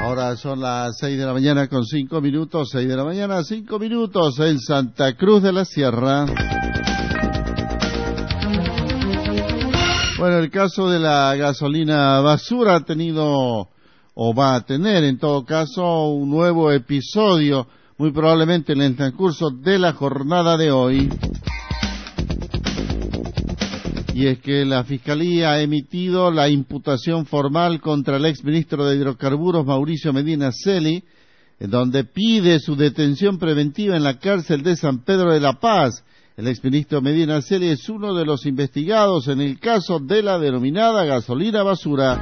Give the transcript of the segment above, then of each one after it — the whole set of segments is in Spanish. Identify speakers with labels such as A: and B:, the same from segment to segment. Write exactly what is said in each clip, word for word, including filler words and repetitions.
A: Ahora son las seis de la mañana con cinco minutos, seis de la mañana, cinco minutos en Santa Cruz de la Sierra. Bueno, el caso de la gasolina basura ha tenido, o va a tener en todo caso, un nuevo episodio, muy probablemente en el transcurso de la jornada de hoy. Y es que la Fiscalía ha emitido la imputación formal contra el exministro de Hidrocarburos, Mauricio Medina Celi, en donde pide su detención preventiva en la cárcel de San Pedro de la Paz. El exministro Medina Celi es uno de los investigados en el caso de la denominada gasolina basura.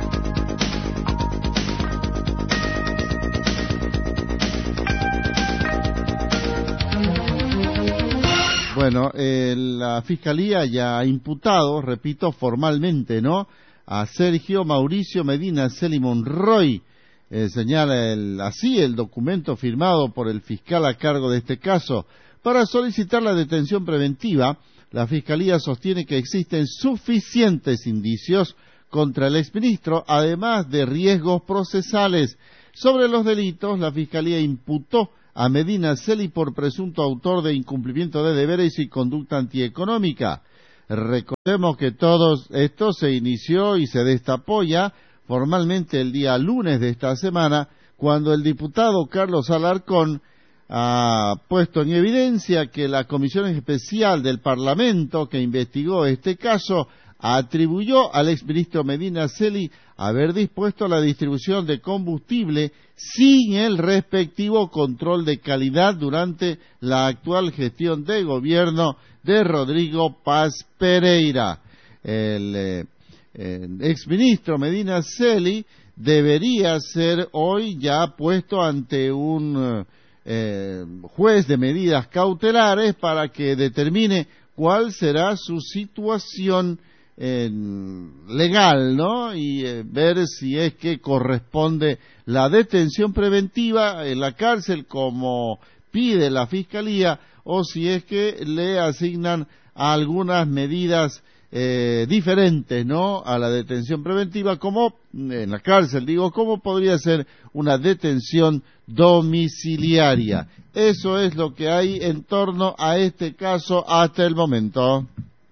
A: Bueno, eh, la Fiscalía ya ha imputado, repito, formalmente, ¿no?, a Sergio Mauricio Medina Celi Monroy. Eh, señala el, así el documento firmado por el fiscal a cargo de este caso. Para solicitar la detención preventiva, la Fiscalía sostiene que existen suficientes indicios contra el exministro, además de riesgos procesales. Sobre los delitos, la Fiscalía imputó a Medina Celi por presunto autor de incumplimiento de deberes y conducta antieconómica. Recordemos que todo esto se inició y se destapó ya formalmente el día lunes de esta semana, cuando el diputado Carlos Alarcón ha puesto en evidencia que la Comisión Especial del Parlamento que investigó este caso atribuyó al exministro Medina Celi haber dispuesto la distribución de combustible sin el respectivo control de calidad durante la actual gestión de gobierno de Rodrigo Paz Pereira. El, eh, el exministro Medina Celi debería ser hoy ya puesto ante un eh, juez de medidas cautelares para que determine cuál será su situación Eh, legal, ¿no? Y eh, ver si es que corresponde la detención preventiva en la cárcel como pide la Fiscalía, o si es que le asignan algunas medidas eh, diferentes, ¿no?, a la detención preventiva, como en la cárcel, digo, como podría ser una detención domiciliaria. Eso es lo que hay en torno a este caso hasta el momento.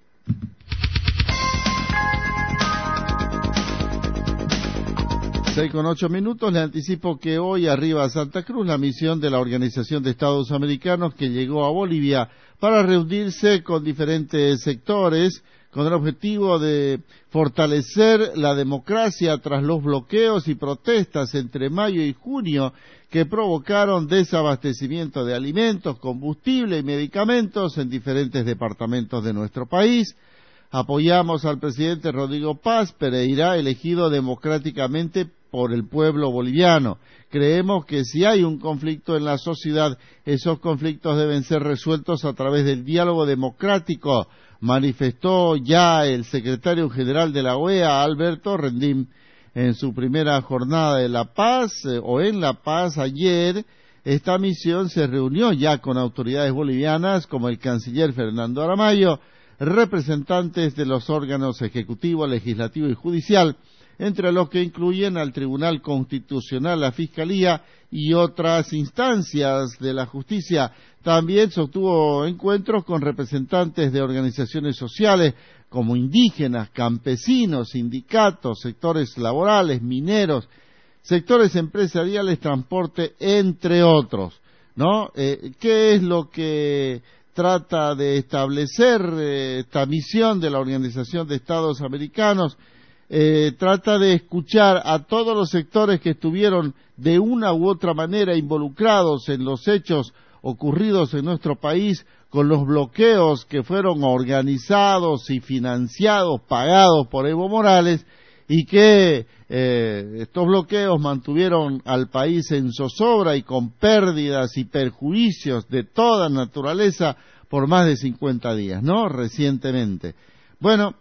A: Seis con ocho minutos, le anticipo que hoy arriba a Santa Cruz la misión de la Organización de Estados Americanos que llegó a Bolivia para reunirse con diferentes sectores con el objetivo de fortalecer la democracia tras los bloqueos y protestas entre mayo y junio que provocaron desabastecimiento de alimentos, combustible y medicamentos en diferentes departamentos de nuestro país. Apoyamos al presidente Rodrigo Paz Pereira, elegido democráticamente por el pueblo boliviano. Creemos que si hay un conflicto en la sociedad, esos conflictos deben ser resueltos a través del diálogo democrático, manifestó ya el secretario general de la O E A, Alberto Rendín, en su primera jornada de La Paz, eh, o en La Paz ayer. Esta misión se reunió ya con autoridades bolivianas como el canciller Fernando Aramayo, representantes de los órganos ejecutivo, legislativo y judicial, entre los que incluyen al Tribunal Constitucional, la Fiscalía y otras instancias de la justicia. También se obtuvo encuentros con representantes de organizaciones sociales como indígenas, campesinos, sindicatos, sectores laborales, mineros, sectores empresariales, transporte, entre otros, ¿no? Eh, ¿qué es lo que trata de establecer eh, esta misión de la Organización de Estados Americanos? Eh, trata de escuchar a todos los sectores que estuvieron de una u otra manera involucrados en los hechos ocurridos en nuestro país con los bloqueos que fueron organizados y financiados, pagados por Evo Morales, y que eh, estos bloqueos mantuvieron al país en zozobra y con pérdidas y perjuicios de toda naturaleza por más de cincuenta días, ¿no?, recientemente. Bueno,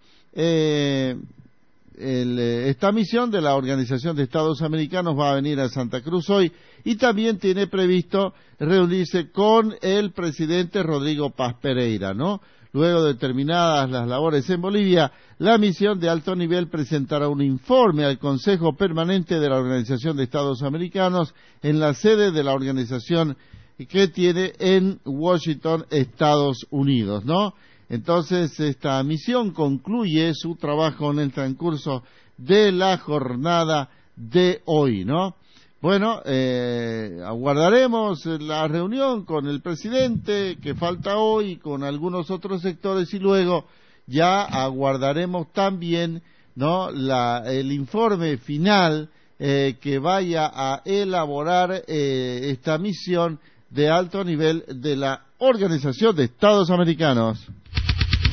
A: eh, el, esta misión de la Organización de Estados Americanos va a venir a Santa Cruz hoy y también tiene previsto reunirse con el presidente Rodrigo Paz Pereira, ¿no? Luego de terminadas las labores en Bolivia, la misión de alto nivel presentará un informe al Consejo Permanente de la Organización de Estados Americanos en la sede de la organización que tiene en Washington, Estados Unidos, ¿no? Entonces, esta misión concluye su trabajo en el transcurso de la jornada de hoy, ¿no? Bueno, eh, aguardaremos la reunión con el presidente que falta hoy, con algunos otros sectores, y luego ya aguardaremos también, ¿no?, la, el informe final eh, que vaya a elaborar eh, esta misión de alto nivel de la Organización de Estados Americanos.